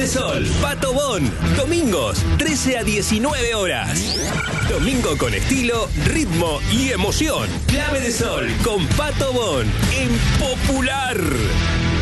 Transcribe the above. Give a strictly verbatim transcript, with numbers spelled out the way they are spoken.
de Sol, Pato Bon. Domingos, trece a diecinueve horas. Domingo con estilo, ritmo y emoción. Clave de Sol con Pato Bon en Popular.